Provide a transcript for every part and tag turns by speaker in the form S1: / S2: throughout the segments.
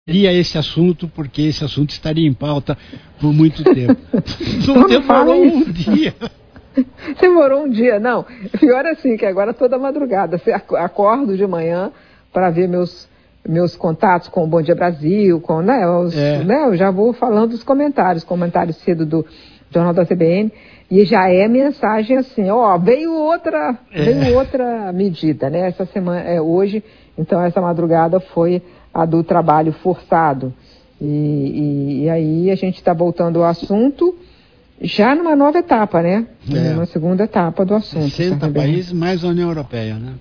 S1: Seria esse assunto, porque esse assunto estaria em pauta por muito tempo. Não demorou um dia.
S2: Demorou um dia, não. Pior assim, que agora toda madrugada. Acordo de manhã para ver meus contatos com o Bom Dia Brasil, com, né, eu já vou falando os comentários cedo do Jornal da CBN, e já é mensagem assim, veio outra medida, né? Essa semana, hoje, então essa madrugada foi a do trabalho forçado. E aí a gente está voltando ao assunto já numa nova etapa, né? Numa segunda etapa do assunto.
S1: 60 países mais a União Europeia, né?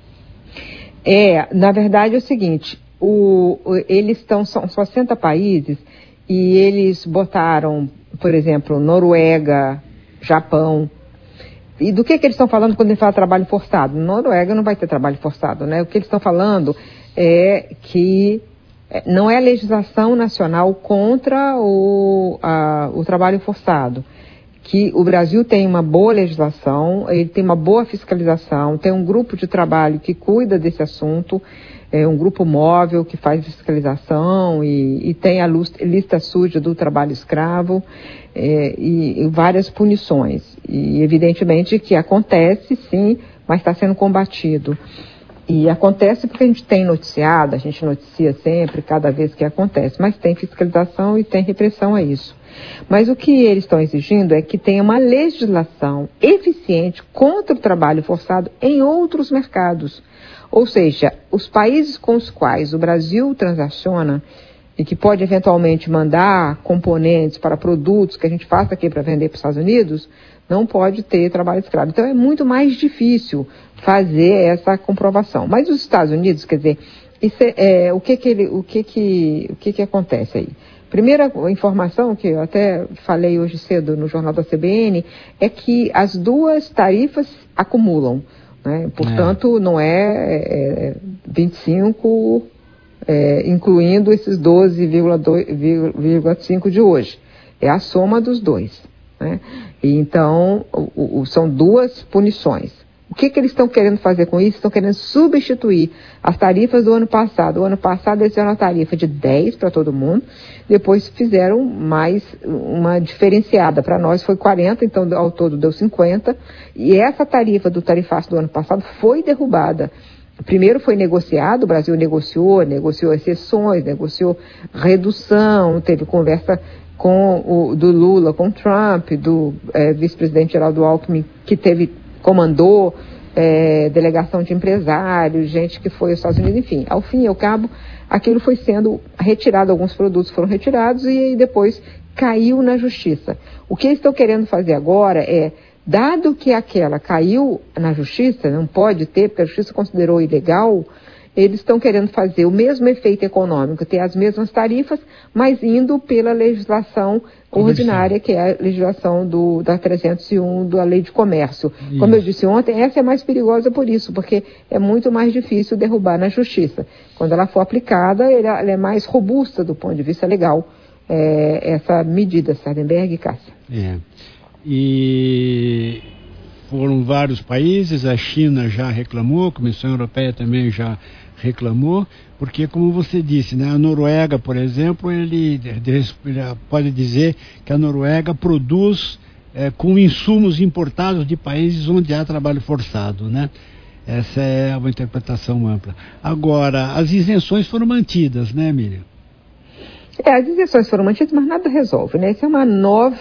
S2: Na verdade é o seguinte, são 60 países e eles botaram, por exemplo, Noruega, Japão. E do que eles estão falando quando eles falam trabalho forçado? Noruega não vai ter trabalho forçado, né? O que eles estão falando é que não é a legislação nacional contra o trabalho forçado. Que o Brasil tem uma boa legislação, ele tem uma boa fiscalização, tem um grupo de trabalho que cuida desse assunto, um grupo móvel que faz fiscalização e tem a lista suja do trabalho escravo e várias punições. E evidentemente que acontece sim, mas está sendo combatido. E acontece porque a gente tem noticiado, a gente noticia sempre, cada vez que acontece, mas tem fiscalização e tem repressão a isso. Mas o que eles estão exigindo é que tenha uma legislação eficiente contra o trabalho forçado em outros mercados. Ou seja, os países com os quais o Brasil transaciona e que pode eventualmente mandar componentes para produtos que a gente faça aqui para vender para os Estados Unidos, não pode ter trabalho escravo. Então é muito mais difícil fazer essa comprovação. Mas os Estados Unidos, quer dizer, o que acontece aí? Primeira informação, que eu até falei hoje cedo no Jornal da CBN, é que as duas tarifas acumulam, né? Portanto, não é 25, incluindo esses 12,5 de hoje. É a soma dos dois, né? E então, são duas punições. O que eles estão querendo fazer com isso? Estão querendo substituir as tarifas do ano passado. O ano passado eles fizeram uma tarifa de 10 para todo mundo, depois fizeram mais uma diferenciada. Para nós foi 40, então ao todo deu 50. E essa tarifa do tarifaço do ano passado foi derrubada. Primeiro foi negociado, o Brasil negociou exceções, negociou redução, teve conversa do Lula com o Trump, do vice-presidente Geraldo Alckmin, que comandou delegação de empresários, gente que foi aos Estados Unidos, enfim. Ao fim e ao cabo, aquilo foi sendo retirado, alguns produtos foram retirados e depois caiu na justiça. O que eles estão querendo fazer agora dado que aquela caiu na justiça, não pode ter, porque a justiça considerou ilegal, eles estão querendo fazer o mesmo efeito econômico, ter as mesmas tarifas, mas indo pela legislação ordinária, que é a legislação da 301 da Lei de Comércio. Isso. Como eu disse ontem, essa é mais perigosa por isso, porque é muito mais difícil derrubar na justiça. Quando ela for aplicada, ela é mais robusta do ponto de vista legal, essa medida, Sardenberg e Cássia.
S1: E foram vários países, a China já reclamou, a Comissão Europeia também já reclamou, porque como você disse, né, a Noruega, por exemplo, ele pode dizer que a Noruega produz com insumos importados de países onde há trabalho forçado, né? Essa é uma interpretação ampla. Agora, as isenções foram mantidas, né, Miriam?
S2: As isenções foram mantidas, mas nada resolve, né? Isso é uma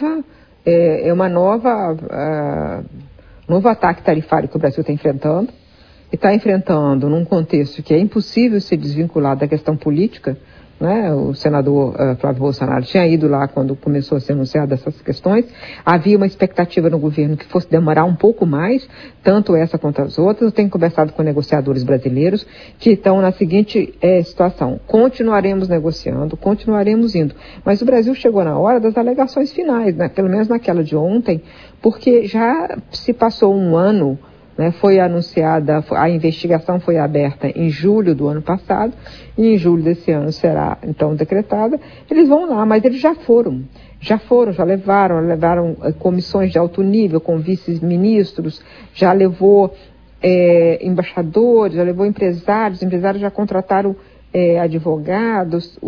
S2: novo ataque tarifário que o Brasil está enfrentando, e está enfrentando num contexto que é impossível se desvincular da questão política, né? O senador Flávio Bolsonaro tinha ido lá quando começou a ser anunciada essas questões. Havia uma expectativa no governo que fosse demorar um pouco mais, tanto essa quanto as outras. Eu tenho conversado com negociadores brasileiros que estão na seguinte situação: continuaremos negociando, continuaremos indo, mas o Brasil chegou na hora das alegações finais, né? Pelo menos naquela de ontem, porque já se passou um ano, né? Foi anunciada, a investigação foi aberta em julho do ano passado, e em julho desse ano será então decretada. Eles vão lá, mas eles já levaram comissões de alto nível com vice-ministros, já levou embaixadores, já levou empresários já contrataram advogados.